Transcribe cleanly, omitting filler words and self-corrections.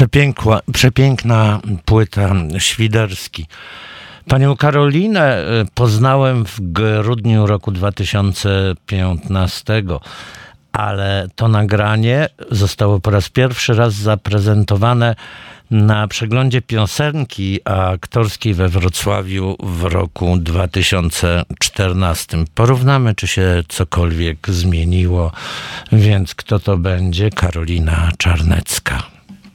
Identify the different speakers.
Speaker 1: Przepiękna płyta, Świderski. Panią Karolinę poznałem w grudniu roku 2015, ale to nagranie zostało po raz pierwszy zaprezentowane na przeglądzie piosenki aktorskiej we Wrocławiu w roku 2014. Porównamy, czy się cokolwiek zmieniło, więc kto to będzie? Karolina Czarnecka.